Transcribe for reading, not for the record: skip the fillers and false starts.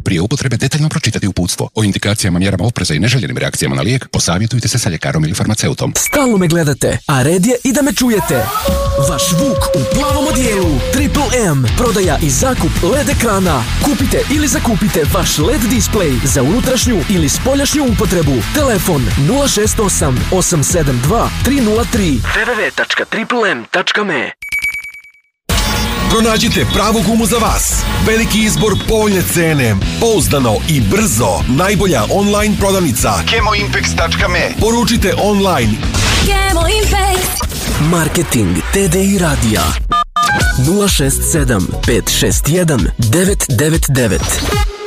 Prije upotrebe detaljno pročitati uputstvo. O indikacijama, mjerama opreza i neželjenim reakcijama na lijek posavjetujte se sa ljekarom ili farmaceutom. Stalno me gledate, a red je i da me čujete. Vaš Vuk u plavom odijelu. Triple M. Prodaja i zakup LED ekrana. Kupite ili zakupite vaš LED display za unutrašnju ili spoljašnju upotrebu. Telefon 068 872 303 www.triplem.me. Pronađite pravu gumu za vas. Veliki izbor, povoljne cene, pouzdano i brzo. Najbolja online prodavnica chemoimpex.me. Poručite online. Chemo Impex. Marketing TDI radija 067 561 999.